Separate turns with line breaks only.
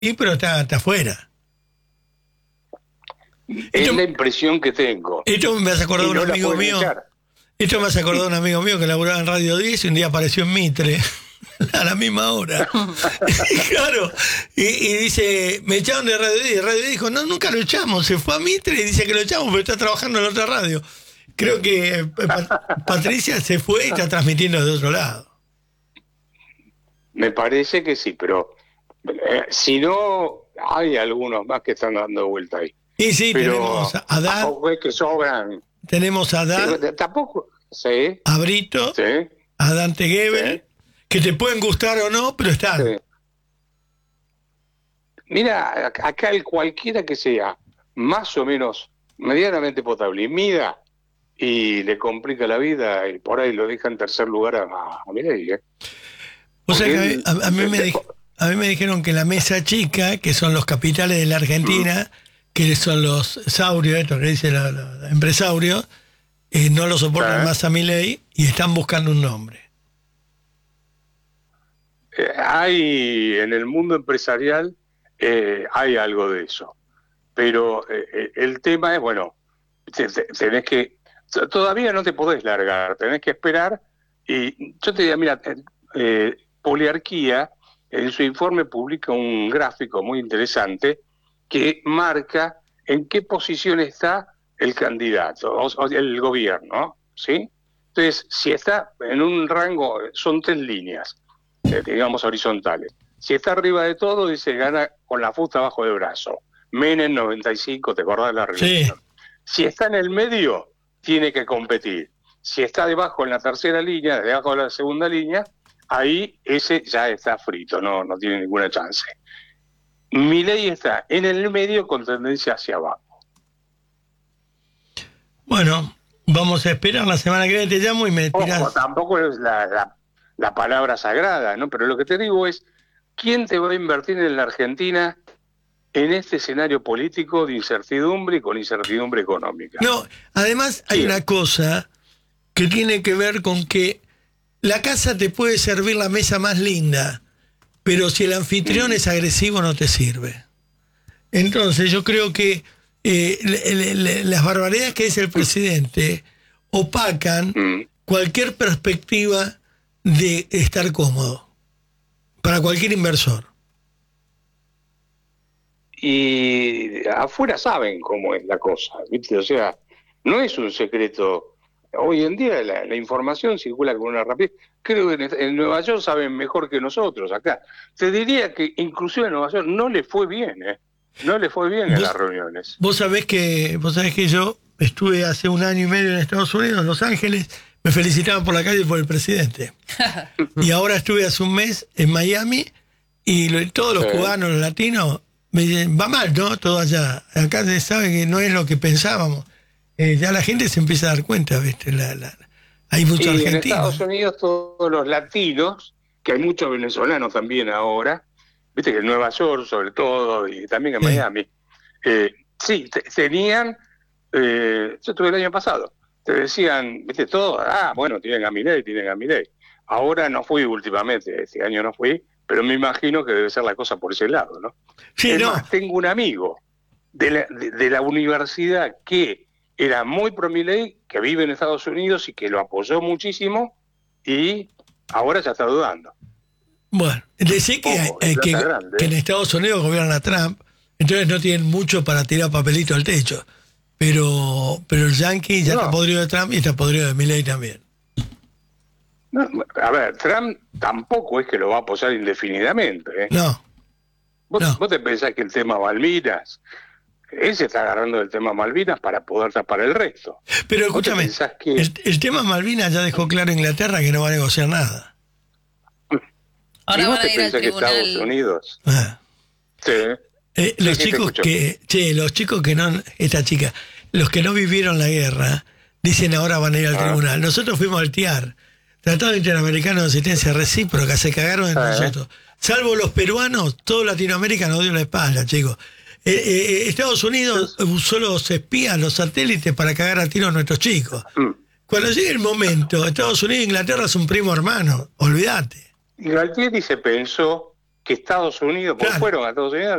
Y pero está afuera.
Es la impresión que tengo.
Esto me hace acordar
Y
un
no la
amigo
pueden
mío.
echar.
Esto me hace acordar un amigo mío que laburaba en Radio 10 y un día apareció en Mitre a la misma hora. Claro. Y dice, me echaron de Radio 10. Radio 10 dijo, no, nunca lo echamos. Se fue a Mitre y dice que lo echamos, pero está trabajando en otra radio. Creo que Patricia se fue y está transmitiendo desde otro lado.
Me parece que sí, pero si no, hay algunos más que están dando vuelta ahí.
Y sí,
Pero
tenemos a Haddad.
tampoco es que sobran.
Tenemos a Haddad,
Tampoco, sí,
a Brito,
sí,
a Dante Gebel, que te pueden gustar o no, pero están.
sí. Mira, acá el cualquiera que sea más o menos medianamente potable y mida y le complica la vida y por ahí lo deja en tercer lugar a Milei, ¿eh?
O sea
Porque
que a mí me dijeron que la mesa chica, que son los capitales de la Argentina, que son los saurios, esto que dice los empresarios, no lo soportan más a Milei y están buscando un nombre.
Hay en el mundo empresarial hay algo de eso, pero el tema es, bueno, tenés que, todavía no te podés largar, tenés que esperar y yo te diría, mira, Poliarquía en su informe publica un gráfico muy interesante que marca en qué posición está el candidato, o el gobierno, ¿sí? Entonces, si está en un rango, son 3 líneas, digamos horizontales. Si está arriba de todo, dice, gana con la fusta abajo del brazo. Menem 95, ¿te acordás de la revolución? Sí. Si está en el medio, tiene que competir. Si está debajo en la tercera línea, debajo de la segunda línea, ahí ese ya está frito, no tiene ninguna chance. Milei está en el medio con tendencia hacia abajo.
Bueno, vamos a esperar la semana que viene, te llamo y me tirás.
Ojo, tampoco es la palabra sagrada, ¿no? Pero lo que te digo es, ¿quién te va a invertir en la Argentina en este escenario político de incertidumbre y con incertidumbre económica?
No, además hay una cosa que tiene que ver con que la casa te puede servir la mesa más linda, pero si el anfitrión es agresivo no te sirve. Entonces yo creo que las barbaridades que dice el presidente opacan cualquier perspectiva de estar cómodo para cualquier inversor.
Y afuera saben cómo es la cosa, ¿viste? O sea, no es un secreto. Hoy en día la información circula con una rapidez. Creo que en Nueva York saben mejor que nosotros acá. Te diría que inclusive en Nueva York no le fue bien, ¿eh? No le fue bien en las reuniones.
Vos sabés que yo estuve hace 1 año y medio en Estados Unidos, en Los Ángeles, me felicitaban por la calle por el presidente. Y ahora estuve hace un mes en Miami y todos los cubanos, los latinos, me dicen, va mal, ¿no? Todo allá. Acá se sabe que no es lo que pensábamos. Ya la gente se empieza a dar cuenta, ¿viste? Hay muchos argentinos.
En Estados Unidos todos los latinos, que hay muchos venezolanos también ahora, viste que en Nueva York sobre todo, y también en Miami, tenían, yo estuve el año pasado, te decían, viste, todo, bueno, tienen a Milei. Ahora no fui últimamente, este año no fui, pero me imagino que debe ser la cosa por ese lado, ¿no?
Sí,
más, tengo un amigo de la universidad que era muy pro Milei, que vive en Estados Unidos y que lo apoyó muchísimo, y ahora ya está dudando.
Bueno, decir que en Estados Unidos gobierna Trump, entonces no tienen mucho para tirar papelito al techo. Pero el yankee ya está podrido de Trump y está podrido de Milei también.
No, a ver, Trump tampoco es que lo va a apoyar indefinidamente, ¿eh?
No.
¿Vos te pensás que el tema Malvinas, él se está agarrando del tema Malvinas para poder tapar el resto?
Pero escúchame, el tema Malvinas ya dejó claro Inglaterra que no va a negociar nada.
Ahora van a ir al tribunal.
Estados Unidos?
Los chicos que no, los que no vivieron la guerra, dicen ahora van a ir al tribunal. Nosotros fuimos al TIAR, Tratado Interamericano de Asistencia Recíproca, se cagaron en nosotros. Salvo los peruanos, todo Latinoamérica nos dio la espalda, chicos. Estados Unidos usó los espías, los satélites para cagar a tiro a nuestros chicos. Cuando llegue el momento, Estados Unidos e Inglaterra son primo hermano, olvídate.
Galtieri se pensó que Estados Unidos, porque
Claro.
fueron a Estados Unidos